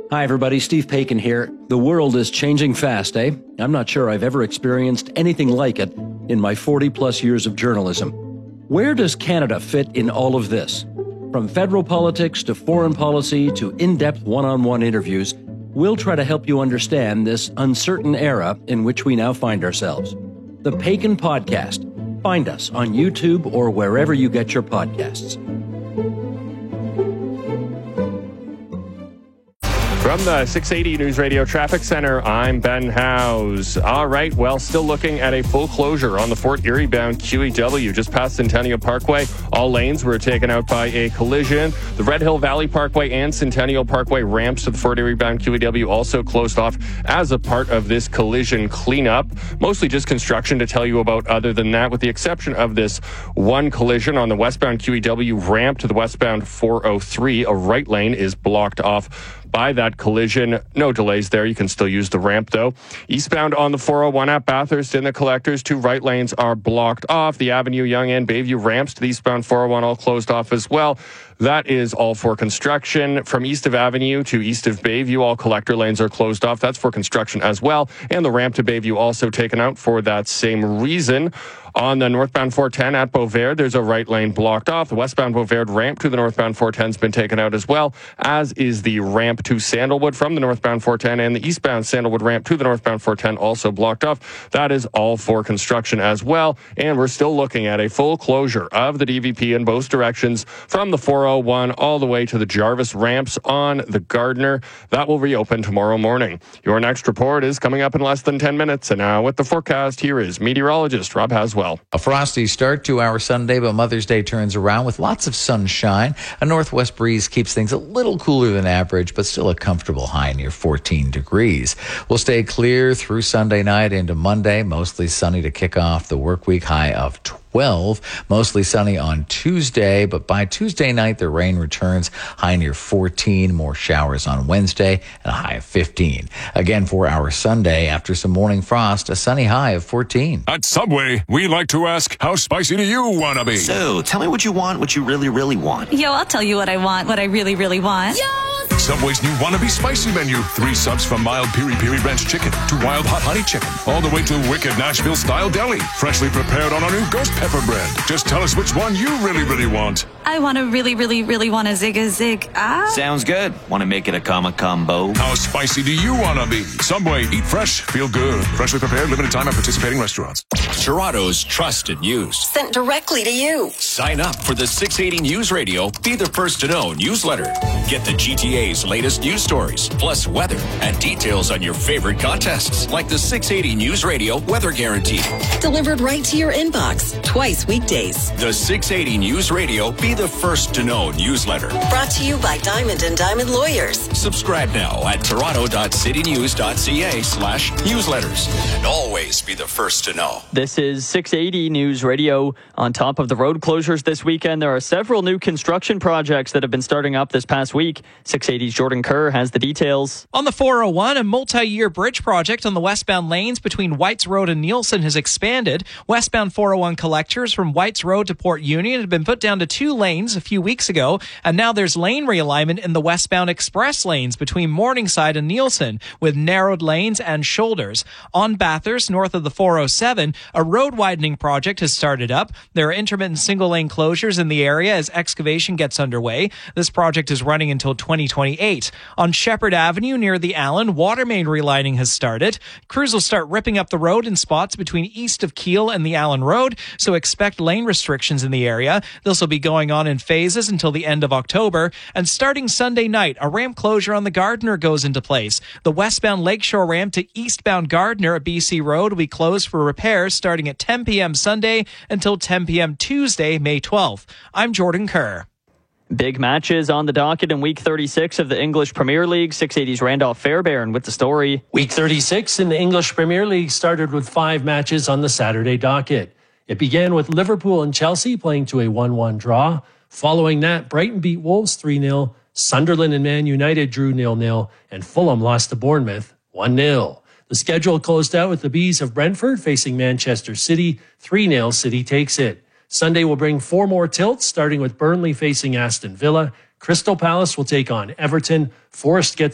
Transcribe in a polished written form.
Hi, everybody. Steve Paikin here. The world is changing fast, eh? I'm not sure I've ever experienced anything like it in my 40-plus years of journalism. Where does Canada fit in all of this? From federal politics to foreign policy to in-depth one-on-one interviews, we'll try to help you understand this uncertain era in which we now find ourselves. The Paikin Podcast. Find us on YouTube or wherever you get your podcasts. From the 680 News Radio Traffic Center, I'm Ben Howes. All right, well, still looking at a full closure on the Fort Erie bound QEW just past Centennial Parkway. All lanes were taken out by a collision. The Red Hill Valley Parkway and Centennial Parkway ramps to the Fort Erie bound QEW also closed off as a part of this collision cleanup. Mostly just construction to tell you about other than that, with the exception of this one collision on the westbound QEW ramp to the westbound 403. A right lane is blocked off by that collision. No delays there. You can still use the ramp, though. Eastbound on the 401 at Bathurst in the collectors, 2 right lanes are blocked off. The Avenue, Yonge, and Bayview ramps to the eastbound 401 all closed off as well. That is all for construction. From east of Avenue to east of Bayview, all collector lanes are closed off. That's for construction as well. And the ramp to Bayview also taken out for that same reason. On the northbound 410 at Beauvert, there's a right lane blocked off. The westbound Beauvert ramp to the northbound 410 has been taken out as well, as is the ramp to Sandalwood from the northbound 410, and the eastbound Sandalwood ramp to the northbound 410 also blocked off. That is all for construction as well. And we're still looking at a full closure of the DVP in both directions from the 401 all the way to the Jarvis ramps on the Gardiner. That will reopen tomorrow morning. Your next report is coming up in less than 10 minutes. And now with the forecast, here is meteorologist Rob Haswell. A frosty start to our Sunday, but Mother's Day turns around with lots of sunshine. A northwest breeze keeps things a little cooler than average, but still a comfortable high near 14 degrees. We'll stay clear through Sunday night into Monday, mostly sunny to kick off the work week, high of 12. Mostly sunny on Tuesday, but by Tuesday night, the rain returns, high near 14. More showers on Wednesday and a high of 15. Again, for our Sunday, after some morning frost, a sunny high of 14. At Subway, we like to ask, how spicy do you want to be? So, tell me what you want, what you really, really want. Yo, I'll tell you what I want, what I really, really want. Yo! Subway's new Wannabe Spicy menu. 3 subs from mild piri-piri ranch chicken to wild hot honey chicken, all the way to wicked Nashville-style deli. Freshly prepared on our new ghost pepper bread. Just tell us which one you really, really want. I want to really, really, really want a zig. Sounds good. Want to make it a combo? How spicy do you want to be? Subway, eat fresh, feel good. Freshly prepared, limited time at participating restaurants. Toronto's trusted news. Sent directly to you. Sign up for the 680 News Radio Be the First to Know newsletter. Get the GTA's latest news stories, plus weather and details on your favorite contests, like the 680 News Radio Weather Guarantee. Delivered right to your inbox, twice weekdays. The 680 News Radio Be the First to Know newsletter. Brought to you by Diamond and Diamond Lawyers. Subscribe now at toronto.citynews.ca/newsletters. And always be the first to know. This is 680 News Radio. On top of the road closures this weekend, there are several new construction projects that have been starting up this past week. 680's Jordan Kerr has the details. On the 401, a multi-year bridge project on the westbound lanes between Whites Road and Nielsen has expanded. Westbound 401 collectors from Whites Road to Port Union had been put down to 2 lanes a few weeks ago, and now there's lane realignment in the westbound express lanes between Morningside and Nielsen, with narrowed lanes and shoulders. On Bathurst, north of the 407, a road widening project has started up. There are intermittent single-lane closures in the area as excavation gets underway. This project is running until 2028. On Shepherd Avenue near the Allen, water main relining has started. Crews will start ripping up the road in spots between east of Keele and the Allen Road, so expect lane restrictions in the area. This will be going on in phases until the end of October. And starting Sunday night, a ramp closure on the Gardiner goes into place. The westbound Lakeshore ramp to eastbound Gardiner at BC Road will be closed for repairs starting at 10 p.m. Sunday until 10 p.m. Tuesday, May 12th. I'm Jordan Kerr. Big matches on the docket in Week 36 of the English Premier League. 680's Randolph Fairbairn with the story. Week 36 in the English Premier League started with 5 matches on the Saturday docket. It began with Liverpool and Chelsea playing to a 1-1 draw. Following that, Brighton beat Wolves 3-0, Sunderland and Man United drew 0-0, and Fulham lost to Bournemouth 1-0. The schedule closed out with the Bees of Brentford facing Manchester City. 3-0, City takes it. Sunday will bring 4 more tilts, starting with Burnley facing Aston Villa. Crystal Palace will take on Everton. Forest gets